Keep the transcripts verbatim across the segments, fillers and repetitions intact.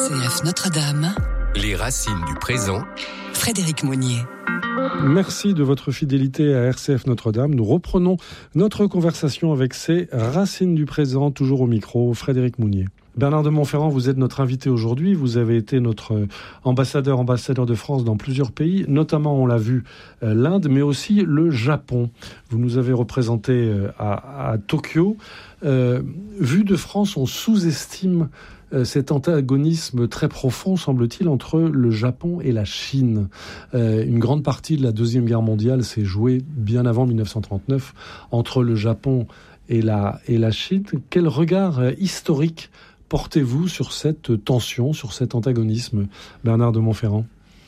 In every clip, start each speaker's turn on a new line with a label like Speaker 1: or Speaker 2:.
Speaker 1: C F Notre-Dame.
Speaker 2: Les racines du présent.
Speaker 1: Frédéric Mounier.
Speaker 3: Merci de votre fidélité à R C F Notre-Dame. Nous reprenons notre conversation avec ces racines du présent, toujours au micro, Frédéric Mounier. Bernard de Montferrand, vous êtes notre invité aujourd'hui. Vous avez été notre ambassadeur, ambassadeur de France dans plusieurs pays, notamment, on l'a vu, l'Inde, mais aussi le Japon. Vous nous avez représenté à, à Tokyo. Euh, vu de France, on sous-estime cet antagonisme très profond, semble-t-il, entre le Japon et la Chine. Euh, une grande partie de la Deuxième Guerre mondiale s'est jouée bien avant dix-neuf cent trente-neuf entre le Japon et la, et la Chine. Quel regard euh, historique portez-vous sur cette tension, sur cet antagonisme, Bernard de Montferrand ?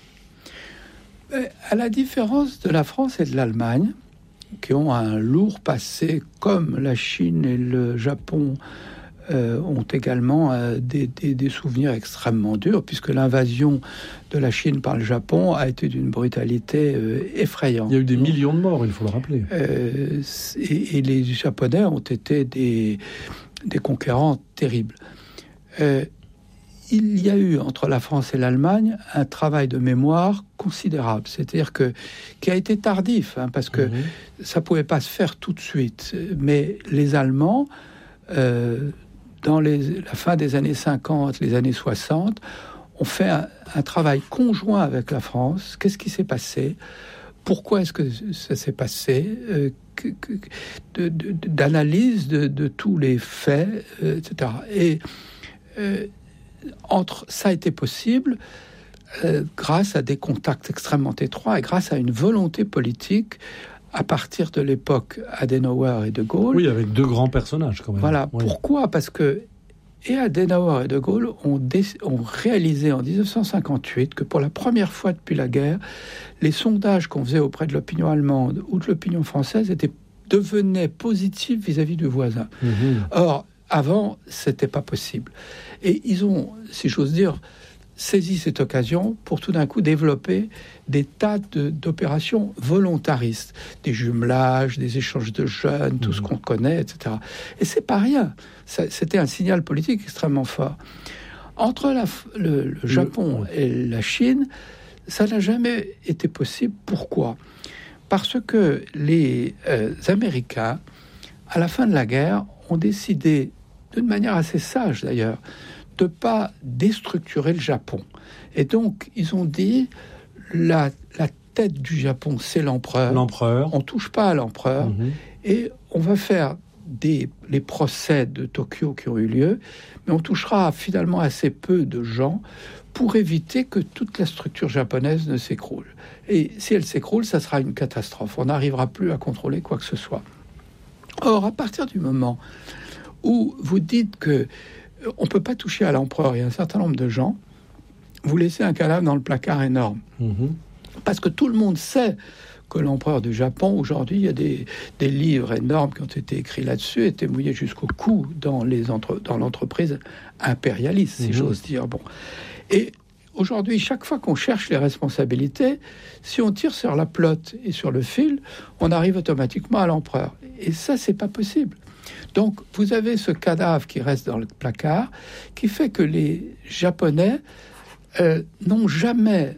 Speaker 4: À la différence de la France et de l'Allemagne, qui ont un lourd passé, comme la Chine et le Japon euh, ont également euh, des, des, des souvenirs extrêmement durs, puisque l'invasion de la Chine par le Japon a été d'une brutalité euh, effrayante.
Speaker 3: Il y a eu des millions de morts, il faut le rappeler.
Speaker 4: Euh, et, et les Japonais ont été des, des conquérants terribles. Euh, il y a eu entre la France et l'Allemagne un travail de mémoire considérable, c'est-à-dire que qui a été tardif, hein, parce que mmh. ça pouvait pas se faire tout de suite. Mais les Allemands, euh, dans les, la fin des années cinquante, les années soixante, ont fait un, un travail conjoint avec la France. Qu'est-ce qui s'est passé ? Pourquoi est-ce que ça s'est passé ? euh, que, que, de, de, d'analyse de, de tous les faits, euh, et cetera. Et euh, entre ça a été possible euh, grâce à des contacts extrêmement étroits et grâce à une volonté politique à partir de l'époque Adenauer et de Gaulle.
Speaker 3: Oui, avec deux grands personnages quand même.
Speaker 4: Voilà. Oui. Pourquoi ? Parce que et Adenauer et de Gaulle ont, dé- ont réalisé en dix-neuf cent cinquante-huit que pour la première fois depuis la guerre, les sondages qu'on faisait auprès de l'opinion allemande ou de l'opinion française étaient, devenaient positifs vis-à-vis du voisin. Mmh. Or, avant, c'était pas possible. Et ils ont, si j'ose dire, saisi cette occasion pour tout d'un coup développer des tas de, d'opérations volontaristes, des jumelages, des échanges de jeunes, tout mmh. ce qu'on connaît, et cetera. Et c'est pas rien. Ça, c'était un signal politique extrêmement fort. Entre la, le, le Japon mmh. et la Chine, ça n'a jamais été possible. Pourquoi ? Parce que les euh, Américains, à la fin de la guerre, ont décidé, d'une manière assez sage d'ailleurs, de ne pas déstructurer le Japon. Et donc, ils ont dit, la, la tête du Japon, c'est l'empereur.
Speaker 3: L'empereur.
Speaker 4: On ne touche pas à l'empereur. Mmh. Et on va faire des, les procès de Tokyo qui ont eu lieu, mais on touchera finalement assez peu de gens pour éviter que toute la structure japonaise ne s'écroule. Et si elle s'écroule, ça sera une catastrophe. On n'arrivera plus à contrôler quoi que ce soit. Or, à partir du moment où vous dites que on ne peut pas toucher à l'empereur et un certain nombre de gens, vous laissez un cadavre dans le placard énorme. Mmh. Parce que tout le monde sait que l'empereur du Japon, aujourd'hui, il y a des, des livres énormes qui ont été écrits là-dessus, étaient mouillés jusqu'au cou dans, les entre, dans l'entreprise impérialiste, si mmh. j'ose dire. Bon. Et aujourd'hui, chaque fois qu'on cherche les responsabilités, si on tire sur la pelote et sur le fil, on arrive automatiquement à l'empereur. Et ça, c'est pas possible. Donc, vous avez ce cadavre qui reste dans le placard, qui fait que les Japonais euh, n'ont jamais...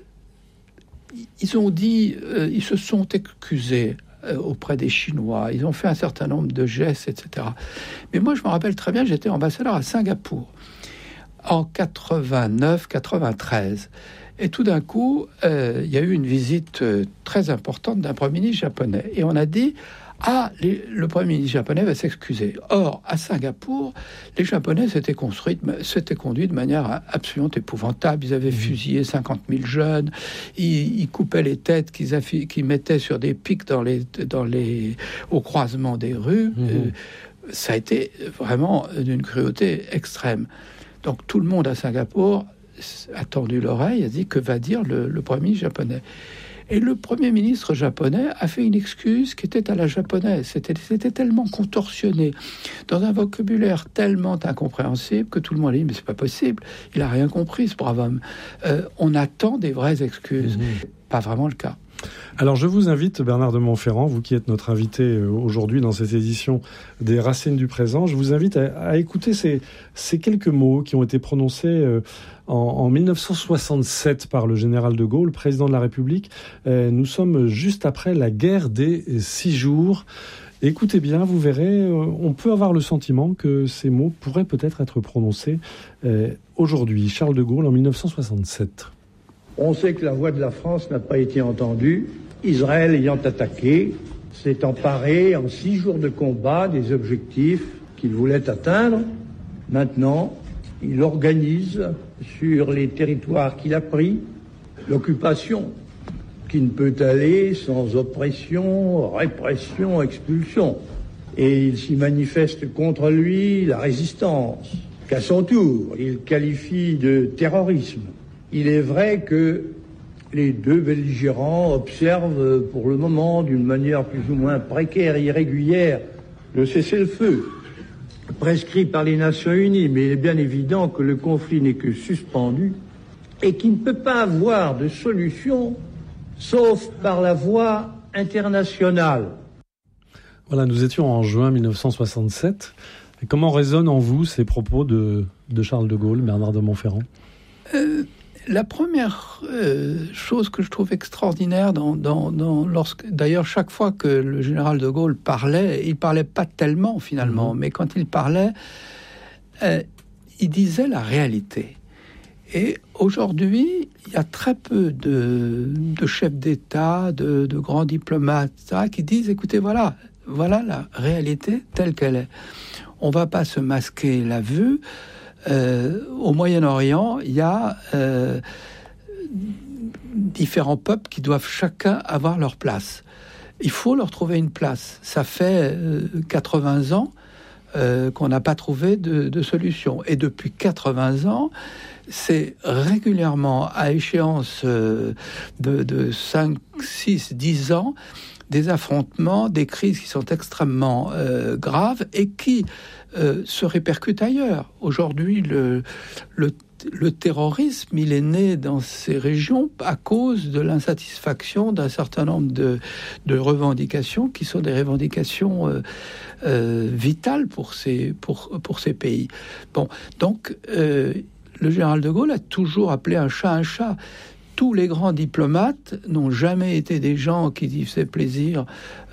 Speaker 4: Ils ont dit... Euh, ils se sont excusés euh, auprès des Chinois. Ils ont fait un certain nombre de gestes, et cetera. Mais moi, je me rappelle très bien, j'étais ambassadeur à Singapour en quatre-vingt-neuf quatre-vingt-treize. Et tout d'un coup, euh, il y a eu une visite euh, très importante d'un Premier ministre japonais. Et on a dit... Ah, les, le Premier ministre japonais va s'excuser. Or, à Singapour, les Japonais s'étaient, construits, s'étaient conduits de manière absolument épouvantable. Ils avaient mmh. fusillé cinquante mille jeunes, ils, ils coupaient les têtes qu'ils, affi- qu'ils mettaient sur des pics dans les, dans les, au croisement des rues. Mmh. Euh, ça a été vraiment d'une cruauté extrême. Donc tout le monde à Singapour a tendu l'oreille, a dit que va dire le, le Premier ministre japonais. Et le Premier ministre japonais a fait une excuse qui était à la japonaise. C'était, c'était tellement contorsionné, dans un vocabulaire tellement incompréhensible que tout le monde a dit « mais c'est pas possible, il a rien compris ce brave homme. Euh, » On attend des vraies excuses. Mmh. Pas vraiment le cas.
Speaker 3: Alors je vous invite, Bernard de Montferrand, vous qui êtes notre invité aujourd'hui dans cette édition des Racines du présent, je vous invite à, à écouter ces, ces quelques mots qui ont été prononcés en, en dix-neuf cent soixante-sept par le général de Gaulle, président de la République. Nous sommes juste après la guerre des six jours. Écoutez bien, vous verrez, on peut avoir le sentiment que ces mots pourraient peut-être être prononcés aujourd'hui. Charles de Gaulle en dix-neuf cent soixante-sept.
Speaker 5: On sait que la voix de la France n'a pas été entendue. Israël ayant attaqué, s'est emparé en six jours de combat des objectifs qu'il voulait atteindre. Maintenant, il organise sur les territoires qu'il a pris l'occupation qui ne peut aller sans oppression, répression, expulsion. Et il s'y manifeste contre lui la résistance, qu'à son tour, il qualifie de terrorisme. Il est vrai que les deux belligérants observent pour le moment, d'une manière plus ou moins précaire et irrégulière, le cessez-le-feu prescrit par les Nations Unies, mais il est bien évident que le conflit n'est que suspendu et qu'il ne peut pas avoir de solution sauf par la voie internationale.
Speaker 3: Voilà, nous étions en juin dix-neuf cent soixante-sept. Et comment résonnent en vous ces propos de, de Charles de Gaulle, Bernard de Montferrand ?
Speaker 4: euh... La première euh, chose que je trouve extraordinaire, dans, dans, dans, lorsque, d'ailleurs chaque fois que le général de Gaulle parlait, il parlait pas tellement finalement, mmh. mais quand il parlait, euh, il disait la réalité. Et aujourd'hui, il y a très peu de, de chefs d'État, de, de grands diplomates, et cetera, qui disent, écoutez, voilà, voilà la réalité telle qu'elle est. On va pas se masquer la vue. Euh, au Moyen-Orient, il y a euh, différents peuples qui doivent chacun avoir leur place. Il faut leur trouver une place. Ça fait euh, quatre-vingts ans euh, qu'on n'a pas trouvé de, de solution. Et depuis quatre-vingts ans, c'est régulièrement, à échéance euh, de, de cinq, six, dix ans, des affrontements, des crises qui sont extrêmement euh, graves et qui euh, se répercutent ailleurs. Aujourd'hui, le, le, le terrorisme, il est né dans ces régions à cause de l'insatisfaction d'un certain nombre de, de revendications qui sont des revendications euh, euh, vitales pour ces, pour, pour ces pays. Bon, donc, euh, le général de Gaulle a toujours appelé un chat un chat. Tous les grands diplomates n'ont jamais été des gens qui faisaient plaisir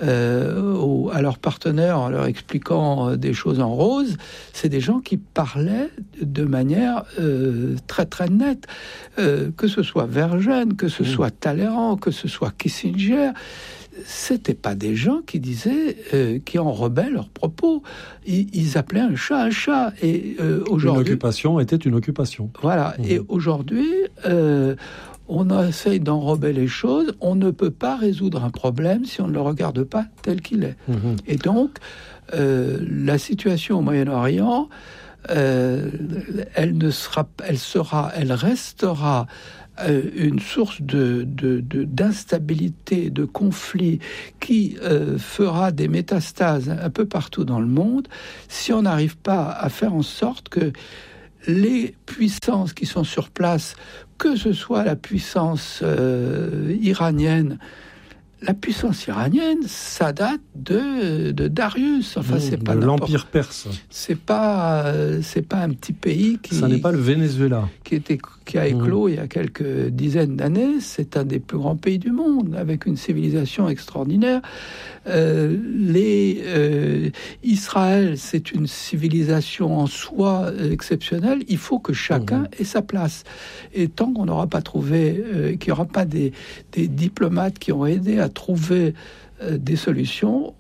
Speaker 4: euh, aux, à leurs partenaires en leur expliquant euh, des choses en rose. C'est des gens qui parlaient de manière euh, très très nette. Euh, que ce soit Vergène, que ce mmh. soit Talleyrand, que ce soit Kissinger, c'était pas des gens qui disaient, euh, qui enrobaient leurs propos. Ils, ils appelaient un chat un chat. Et euh, aujourd'hui,
Speaker 3: une occupation était une occupation.
Speaker 4: Voilà. Mmh. Et aujourd'hui, euh, on essaye d'enrober les choses. On ne peut pas résoudre un problème si on ne le regarde pas tel qu'il est. Mmh. Et donc, euh, la situation au Moyen-Orient, euh, elle ne sera, elle sera, elle restera euh, une source de, de, de d'instabilité, de conflit qui euh, fera des métastases un peu partout dans le monde si on n'arrive pas à faire en sorte que les puissances qui sont sur place, que ce soit la puissance euh, iranienne, la puissance iranienne, ça date de, de Darius. Enfin, mmh, c'est pas
Speaker 3: de l'Empire perse.
Speaker 4: C'est pas, euh, c'est pas un petit pays qui.
Speaker 3: Ça n'est pas le Venezuela.
Speaker 4: Qui était, qui a éclos mmh. il y a quelques dizaines d'années. C'est un des plus grands pays du monde, avec une civilisation extraordinaire. Euh, les euh, Israël, c'est une civilisation en soi exceptionnelle. Il faut que chacun mmh. ait sa place. Et tant qu'on n'aura pas trouvé, euh, qu'il n'y aura pas des, des diplomates qui ont aidé à trouver euh, des solutions,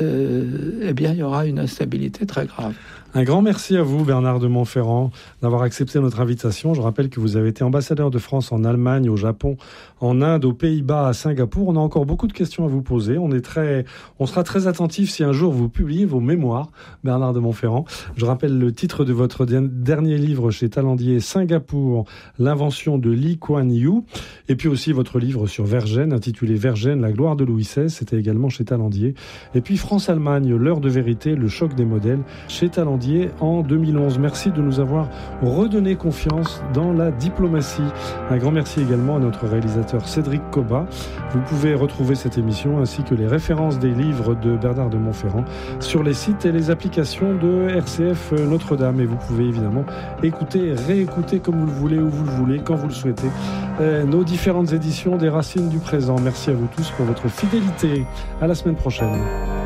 Speaker 4: euh, eh bien, il y aura une instabilité très grave.
Speaker 3: Un grand merci à vous, Bernard de Montferrand, d'avoir accepté notre invitation. Je rappelle que vous avez été ambassadeur de France en Allemagne, au Japon, en Inde, aux Pays-Bas, à Singapour. On a encore beaucoup de questions à vous poser. On est très, on sera très attentif si un jour vous publiez vos mémoires, Bernard de Montferrand. Je rappelle le titre de votre dernier livre chez Talandier, Singapour, l'invention de Lee Kuan Yew. Et puis aussi votre livre sur Vergène, intitulé Vergène, la gloire de Louis seize. C'était également chez Talandier. Et puis France-Allemagne, l'heure de vérité, le choc des modèles, chez Talandier Bombardier en deux mille onze. Merci de nous avoir redonné confiance dans la diplomatie. Un grand merci également à notre réalisateur Cédric Cobat. Vous pouvez retrouver cette émission ainsi que les références des livres de Bernard de Montferrand sur les sites et les applications de R C F Notre-Dame. Et vous pouvez évidemment écouter, réécouter comme vous le voulez, où vous le voulez, quand vous le souhaitez, euh, nos différentes éditions des Racines du présent. Merci à vous tous pour votre fidélité. À la semaine prochaine.